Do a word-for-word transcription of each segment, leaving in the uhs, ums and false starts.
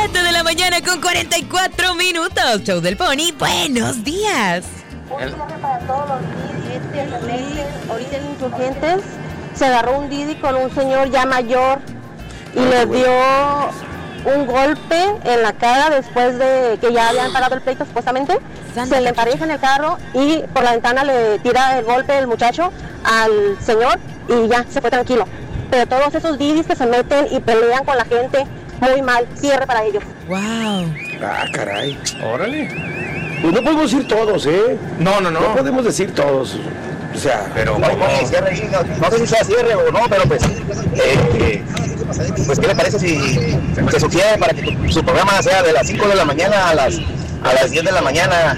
siete de la mañana con cuarenta y cuatro minutos. Show del Pony, buenos días. Un cierre para todos los Didi que se meten ahorita en Insurgentes. Se agarró un Didi con un señor ya mayor y le dio un golpe en la cara después de que ya habían parado el pleito supuestamente. Se le empareja en el carro y por la ventana le tira el golpe el muchacho al señor y ya se fue tranquilo. Pero todos esos Didis que se meten y pelean con la gente, muy mal, cierre para ellos. Wow. Ah, caray. Órale. Pues no podemos decir todos, ¿eh? No, no, no. No podemos decir todos. O sea, pero no, no, cierre, no, no sé si sea cierre o no, pero pues, eh, pues ¿qué le parece si se sugiere para que tu, su programa sea de las cinco de la mañana a las a las diez de la mañana?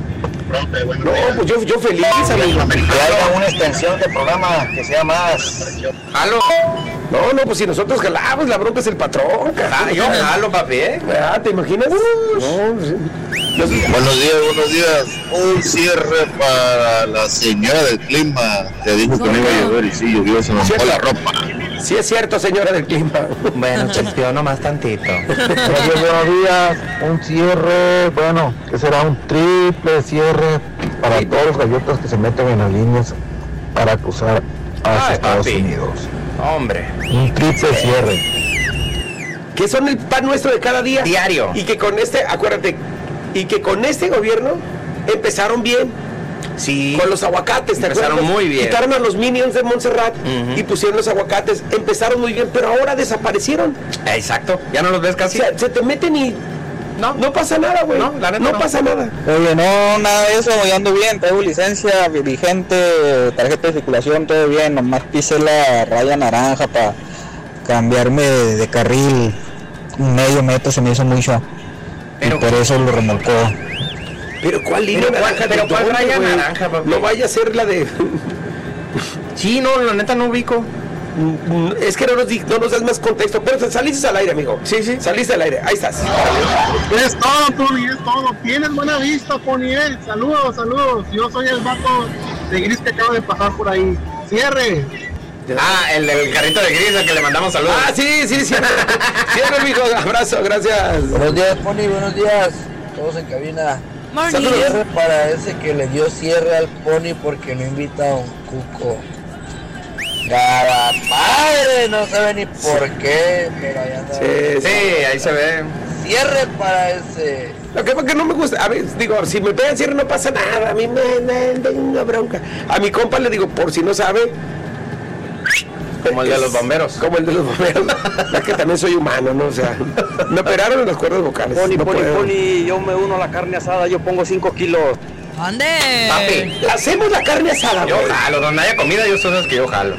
No, pues yo, yo feliz, amigo. Que haya una extensión del programa que sea más. ¿Halo? No, no, pues si nosotros jalamos, la bronca es el patrón. Ah, yo jalo, papi, ¿eh? Ah, ¿te imaginas? No, pues, Buenos días, buenos días. Un cierre para la señora del clima. Te dijo que no iba a llover y sí llovió, se mojó la ropa. Sí es cierto, señora del clima. Bueno, chesteó nomás tantito. Buenos días. Un cierre, bueno, que será un triple cierre para sí, todos los gallotas que se meten en las líneas para cruzar hacia Ay, Estados papi. Unidos. Hombre. Un triple cierre. Que son el pan nuestro de cada día. Diario. Y que con este, acuérdate, y que con este gobierno empezaron bien. Sí. Con los aguacates, ¿te empezaron acuerdas? muy bien. Quitaron a los Minions de Montserrat uh-huh. y pusieron los aguacates. Empezaron muy bien, pero ahora desaparecieron. Exacto. Ya no los ves casi. O sea, se te meten y no, no pasa nada, güey. No, la neta no, no pasa nada. Oye, no, nada de eso, yo ando bien, traigo licencia vigente, tarjeta de circulación, todo bien, nomás pisé la raya naranja para cambiarme de, de carril, un medio metro se me hizo mucho, pero, y por eso lo remolcó. Pero ¿cuál línea pero naranja? Pero ¿cuál raya wey? naranja, papi? No vaya a ser la de... Sí, no, la neta no ubico. Es que no nos, no nos das más contexto, pero saliste al aire, amigo. Sí, sí. Saliste al aire, ahí estás. Es todo, Pony, es todo. Tienes buena vista, Pony, eh. Saludos, saludos. Yo soy el vato de gris que acaba de pasar por ahí. Cierre. Ah, el del carrito de gris al que le mandamos saludos. Ah, sí, sí, sí. Cierre, amigo. Abrazo, gracias. Buenos días, Pony, buenos días. Todos en cabina. Morning. Cierre para ese que le dio cierre al Pony porque no invita a un cuco. Cada padre, no sabe ni por qué, pero allá anda. Sí, sí, ahí se ve. Cierre para ese. Lo que, que no me gusta, a ver, digo, si me pegan cierre no pasa nada, a mí me da una bronca. A mi compa le digo, por si no sabe. Como el de los bomberos. Como el de los bomberos. Es que también soy humano, ¿no? O sea, me operaron en las cuerdas vocales. Pony, no Pony, puedo. Pony, yo me uno a la carne asada, yo pongo cinco kilos. ¿Dónde? Papi, hacemos la carne asada, yo güey. jalo, donde haya comida, yo sabes que yo jalo.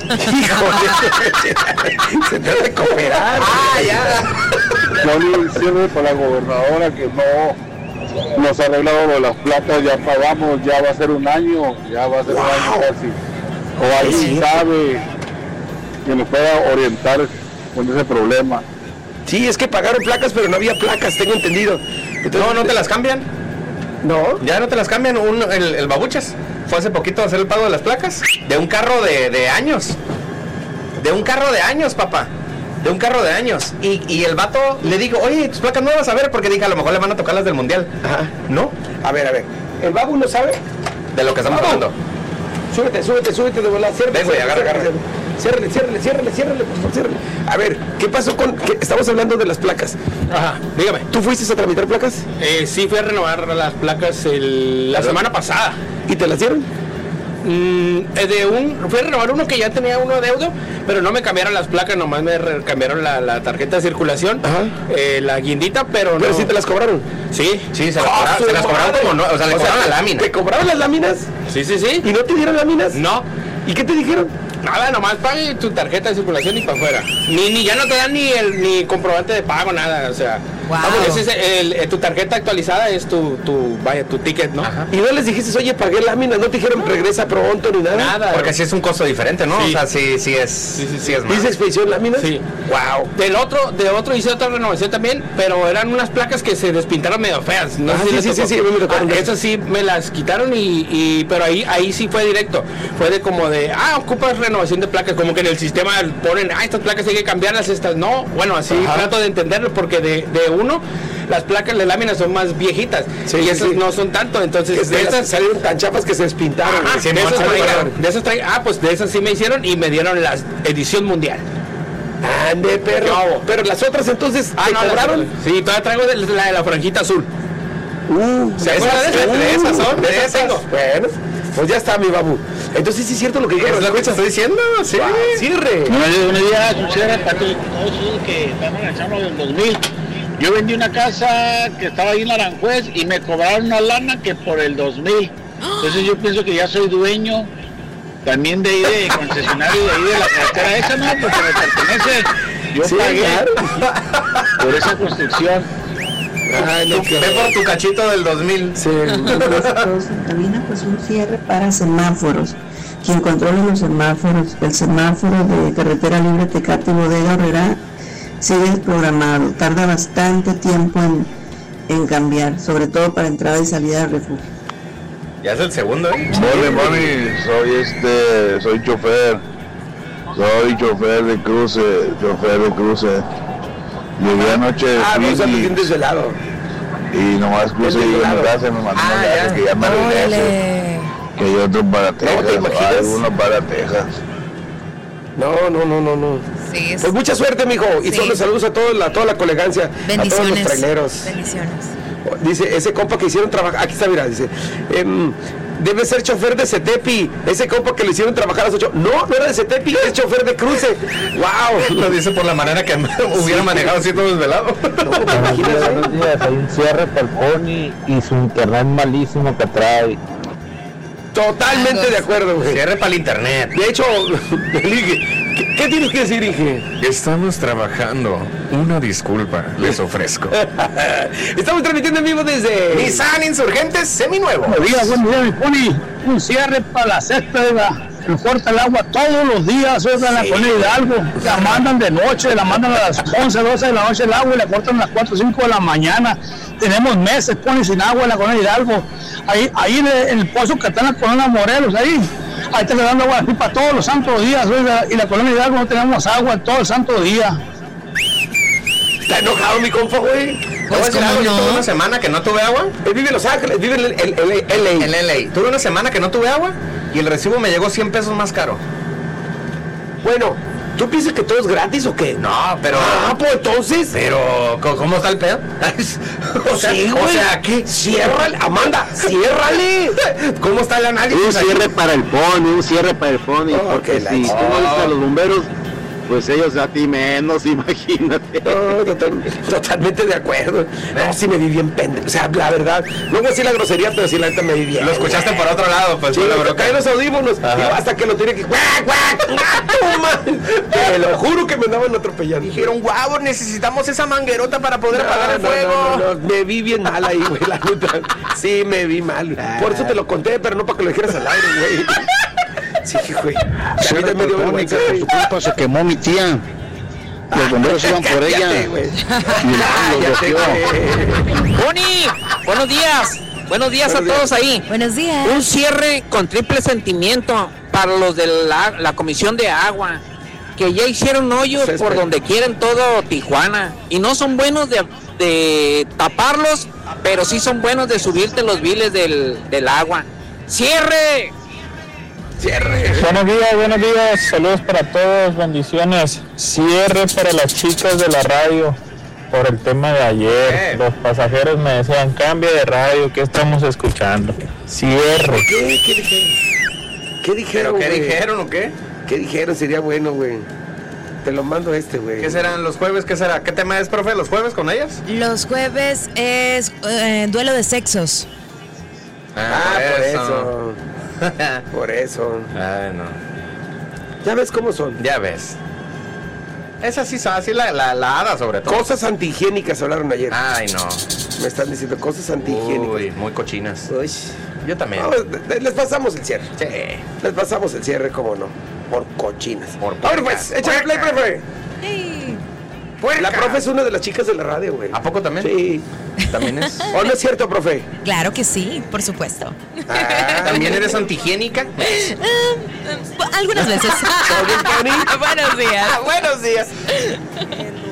Se trata de cooperar. Ah, ya. Pony, cierre para la gobernadora que no nos ha arreglado lo de las placas, ya pagamos, ya va a ser un año, ya va a ser wow. un año casi. O alguien sí. sabe que nos pueda orientar con ese problema. Sí, es que pagaron placas, pero no había placas, tengo entendido. Entonces, no, no te las cambian. No. Ya no te las cambian. Un, el, el Babuchas fue hace poquito a hacer el pago de las placas. De un carro de, de años. De un carro de años, papá. De un carro de años. Y, y el vato le dijo, oye, tus placas nuevas, a ver, porque dije, a lo mejor le van a tocar las del mundial. Ajá. ¿No? A ver, a ver. ¿El Babu no sabe? De lo que estamos hablando. Súbete, súbete, súbete de volada. Ven, güey, agarra, agarra. Ciérrale, ciérrale, ciérrale, ciérrale, por favor, ciérrale. A ver, ¿qué pasó con...? ¿Qué? Estamos hablando de las placas. Ajá, dígame. ¿Tú fuiste a tramitar placas? Eh, sí, fui a renovar las placas el, la semana pasada. ¿Y te las dieron? Mm, de un, fui a renovar uno que ya tenía uno deudo, pero no me cambiaron las placas, nomás me re- cambiaron la, la tarjeta de circulación, eh, la guindita, pero, pero no. sí te las cobraron. Sí, sí, se las cobraron, se las cobraron como no, o sea, le o cobraron sea, la lámina. ¿Te cobraron las láminas? Sí, sí, sí. ¿Y no te dieron láminas? No. ¿Y qué te dijeron? Nada, nomás pague tu tarjeta de circulación y para afuera. Ni, ni ya no te dan ni el ni comprobante de pago, nada, o sea. Wow. Vamos, ese es el, el, tu tarjeta actualizada es tu, tu, vaya, tu ticket, ¿no? Ajá. Y no les dijiste, oye, pagué láminas, no te dijeron no. regresa pronto ni nada. Nada. Porque sí es un costo diferente, ¿no? Sí. O sea, sí, sí es, sí, sí, sí es más. ¿Dice expedición láminas? Sí. Wow. Del otro, de otro hice otra renovación también, pero eran unas placas que se despintaron medio feas. No ah, sé si sí, sí, sí, sí, me ah, esas sí me las quitaron y, y pero ahí, ahí sí fue directo. Fue de como de, ah, ocupas renovar renovación de placas, como que en el sistema ponen, ah, estas placas hay que cambiarlas, estas no. Bueno, así Ajá. trato de entenderlo, porque de, de uno, las placas de láminas son más viejitas, sí, y esas sí. no son tanto, entonces de esas salieron tan chapas que se despintaron. Ajá, de, esas traigan, de esas traigan, ah, pues de esas sí me hicieron y me dieron la edición mundial. Ande, perro. No. Pero las otras entonces, ah, ¿te no, cobraron? Sí, todavía traigo de, la de la franjita azul. Uh, ¿Se acuerdan de esas? Uh, de esas son, de, de esas, esas tengo. Bueno, pues ya está, mi babu. Entonces sí es cierto lo que dijeron. ¿Es lo que te estoy diciendo? Sí. Wow, cierre. Buenos días, un cierre para todos los que están echando del dos mil. Yo vendí una casa que estaba ahí en Aranjuez y me cobraron una lana que por el dos mil. Entonces yo pienso que ya soy dueño también de ahí de concesionario de ahí de la carretera esa, ¿no? Porque me pertenece. Yo sí, pagué claro. por esa construcción. Ay, no, que ve por tu cachito del dos mil. Sí. Cabina, pues un cierre para semáforos. Quien controla los semáforos, el semáforo de Carretera Libre Tecate y Bodega Herrera sigue programado. Tarda bastante tiempo en, en cambiar, sobre todo para entrada y salida del refugio. Ya es el segundo, ¿eh? Mole, mami, soy este, soy chofer. Soy chofer de cruce, chofer de cruce. Llegué anoche de Ah, no, Fiji, desvelado. y nomás crucé y en mi casa me mandó Ah, un mensaje ya. que ya me regrese, Órale. que hay otro para Texas, ¿te imaginas? hay uno para Texas. No, no, no, no, no. Sí, es- Pues mucha suerte, mijo. Y Sí. solo saludos a toda la, toda la colegancia, a todos los Bendiciones. traileros. Bendiciones. Dice, ese compa que hicieron trabajar, aquí está, mira, dice, em, debe ser chofer de Cetepi, ese compa que le hicieron trabajar a las ocho. No, no era de Cetepi, es chofer de cruce. Wow. Lo dice por la manera que hubiera Sí. manejado así todo desvelado. No, ¿te imaginas, eh? Buenos días, hay un cierre para el Pony y su internet malísimo que trae. Totalmente de acuerdo, güey. Cierre para el internet. De hecho, le dije, ¿qué, qué tienes que decir, Inge? Estamos trabajando. Una disculpa les ofrezco. Estamos transmitiendo en vivo desde Nissan Insurgentes seminuevo. Buenos días, buenos días, mi Pony. Un cierre para la cesta de la, el corta el agua todos los días, oiga, en la colonia Hidalgo. La mandan de noche, la mandan a las once, doce de la noche el agua y la cortan a las cuatro, cinco de la mañana. Tenemos meses, Pony, sin agua en la colonia Hidalgo. Ahí, ahí en el, en el pozo que está en la colonia Morelos, ahí. Ahí está dando agua de pipa todos los santos días, oiga, y la colonia Hidalgo no tenemos agua todo el santo día. ¿Está enojado mi compa, güey? Pues, ¿Cómo ¿cómo Yo no? tuve una semana que no tuve agua. Él vive en Los Ángeles, vive en el, el, el, el L A. En L A. Tuve una semana que no tuve agua y el recibo me llegó cien pesos más caro. Bueno, ¿tú piensas que todo es gratis o qué? No, pero... Ah, pues entonces. Pero, ¿cómo cómo está el pedo? o sea, Sí, o güey. sea, ¿qué? Ciérrale, Amanda, ciérrale. ¿Cómo está el análisis? Un cierre para el Pony, un cierre para el Pony, Oh, porque que la si ch- tú no viste a los bomberos, pues ellos a ti menos, imagínate. No, total- totalmente de acuerdo. No, sí me vi bien pendejo. O sea, la verdad, no voy a decir la grosería, pero sí la neta me vi bien. Lo escuchaste por otro lado, pues. Sí, fue la lo bronca. caí los audífonos. Y hasta que lo tenía que. ¡Guac, guac! ¡Ah, toma! Te lo juro que me andaban atropellando. Dijeron, guau, necesitamos esa manguerota para poder apagar el No, fuego. no, no, no, me vi bien mal ahí, güey, la neta. Sí, me vi mal. Por eso te lo conté, pero no para que lo dijeras al aire, güey. Sí, güey. A mí también me dio vergüenza, Por güey. su culpa se quemó mi tía. Los bomberos iban por ella. Cállate, güey. Y los Cállate, bloqueó. güey. Boni, buenos días. Buenos días a Buenos todos ahí. Buenos días. Un cierre con triple sentimiento para los de la, la Comisión de Agua, que ya hicieron hoyos Césped. por donde quieren todo Tijuana. Y no son buenos de, de taparlos, pero sí son buenos de subirte los biles del, del agua. ¡Cierre! Cierre. Buenos días, buenos días, saludos para todos, bendiciones. Cierre para las chicas de la radio por el tema de ayer. Eh. Los pasajeros me decían, cambia de radio, ¿qué estamos escuchando? Cierre. ¿Qué? ¿Qué dijeron? ¿Qué dijeron, ¿Pero qué güey? dijeron o qué? ¿Qué dijeron? Sería bueno, güey. Te lo mando este, güey. ¿Qué serán los jueves? ¿Qué será? ¿Qué tema es, profe? ¿Los jueves con ellas? Los jueves es eh, duelo de sexos. Ah, por eso. Por eso. Ay, no. Ya ves cómo son. Ya ves. Esa sí, así la, la, la hada sobre todo. Cosas antihigiénicas hablaron ayer. Ay, no. Me están diciendo cosas antihigiénicas. Uy, muy cochinas. Uy. Yo también. No, de- les pasamos el cierre. Sí. Les pasamos el cierre, cómo no. Por cochinas. Por A ver, puercas. pues, échale play, profe. Hey. La profe es una de las chicas de la radio, güey. ¿A poco también? Sí. También es. ¿O no es cierto, profe? Claro que sí, por supuesto. Ah, ¿también eres antihigiénica? Uh, algunas veces. Buenos días. Buenos días.